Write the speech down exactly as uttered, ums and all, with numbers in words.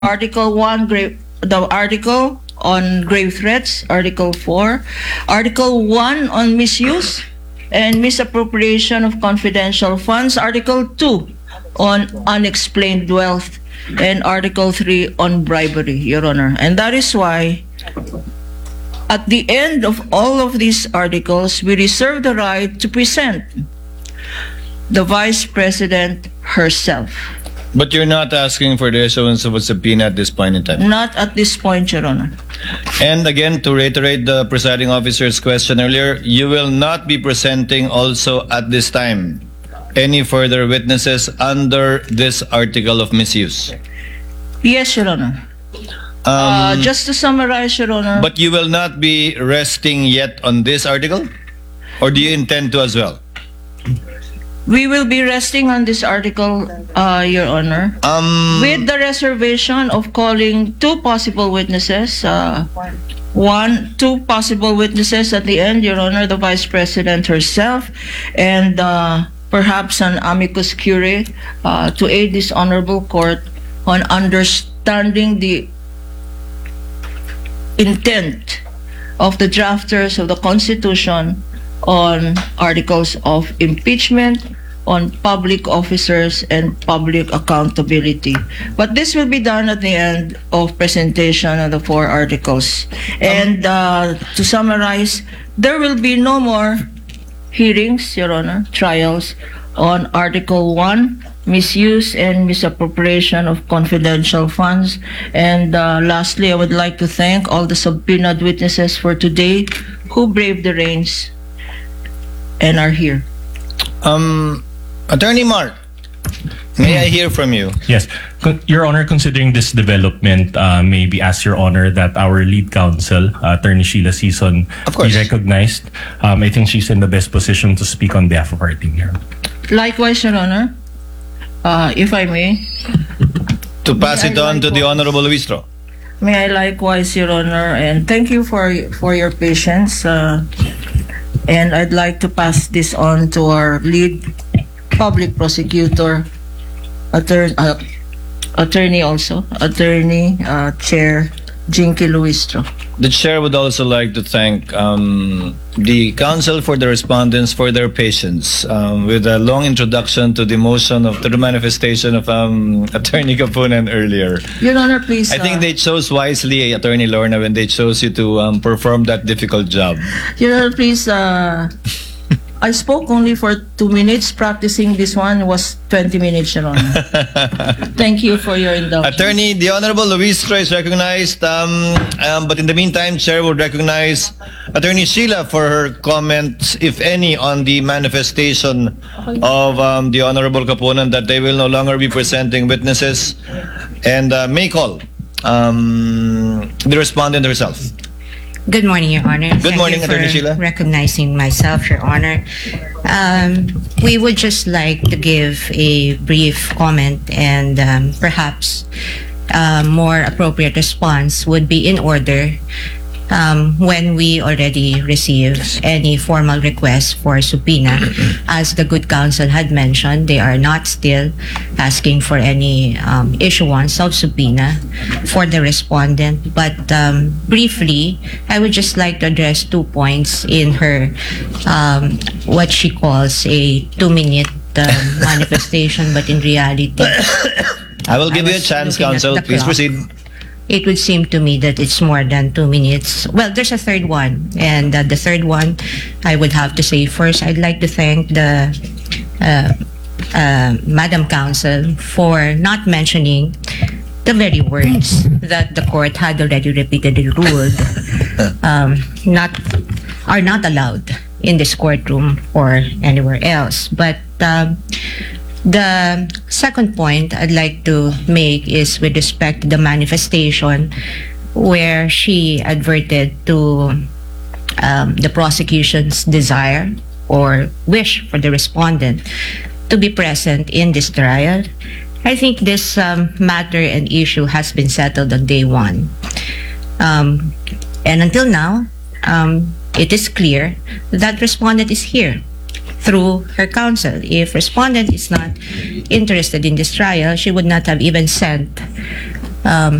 Article one, grave, the article on grave threats, Article four, Article one on misuse and misappropriation of confidential funds, Article two on unexplained wealth, and Article three on bribery, Your Honor. And that is why at the end of all of these articles, we reserve the right to present the Vice President herself. But you're not asking for the issuance of a subpoena at this point in time? Not at this point, Your Honor. And again, to reiterate the presiding officer's question earlier, you will not be presenting also at this time any further witnesses under this article of misuse? Yes, Your Honor. Um, uh, just to summarize, Your Honor. But you will not be resting yet on this article? Or do you intend to as well? We will be resting on this article, uh, Your Honor, Um, with the reservation of calling two possible witnesses. Uh, one, two possible witnesses at the end, Your Honor, the Vice President herself, and uh, perhaps an amicus curiae uh, to aid this honorable court on understanding the intent of the drafters of the Constitution on articles of impeachment, on public officers, and public accountability. But this will be done at the end of presentation of the four articles. And uh, to summarize, there will be no more hearings, Your Honor, trials on Article one, misuse and misappropriation of confidential funds. And uh, lastly, I would like to thank all the subpoenaed witnesses for today who braved the rains and are here. um, Attorney Mark, may I hear from you? Yes. Con- Your Honor, considering this development, uh, maybe ask Your Honor that our lead counsel, uh, Attorney Sheila Season, Of course. be recognized. Um, I think she's in the best position to speak on behalf of our team here. Likewise, Your Honor, uh, if I may, To pass May it I on to the likewise- Honorable Luistro. may I likewise, Your Honor, and thank you for for your patience. Uh, and I'd like to pass this on to our lead public prosecutor, attorney, uh, attorney also, attorney uh, Chair Jinky Luistro. The chair would also like to thank um, the counsel for the respondents for their patience um, with a long introduction to the motion of to the manifestation of um, Attorney Kapunan earlier. Your Honor, please. I think uh, they chose wisely, Attorney Lorna, when they chose you to um, perform that difficult job. Your Honor, please. Uh, I spoke only for two minutes. Practicing this one was twenty minutes, Your Honor. Thank you for your indulgence. Attorney, the Honorable Luistro is recognized, um, um, but in the meantime, Chair will recognize Attorney Sheila for her comments, if any, on the manifestation of um, the Honorable Kapunan that they will no longer be presenting witnesses, and uh, may call um, the respondent herself. Good morning, Your Honor. Good Thank morning, you for Attorney Sheila. recognizing myself, Your Honor. Um, we would just like to give a brief comment, and um, perhaps a more appropriate response would be in order um, when we already receive any formal request for subpoena. As the good counsel had mentioned, they are not still asking for any um, issuance of subpoena for the respondent. But um, briefly, I would just like to address two points in her, um, what she calls a two-minute um, manifestation, but in reality, I will give I you a was chance, looking at counsel. the Please clock. proceed. it would seem to me that it's more than two minutes. Well, there's a third one. And uh, the third one, I would have to say first, I'd like to thank the uh, uh, Madam Counsel for not mentioning the very words that the court had already repeatedly ruled um, not are not allowed in this courtroom or anywhere else. But um, the second point I'd like to make is with respect to the manifestation where she adverted to um, the prosecution's desire or wish for the respondent to be present in this trial. I think this um, matter and issue has been settled on day one. Um, and until now, um, it is clear that respondent is here through her counsel. If respondent is not interested in this trial, she would not have even sent um,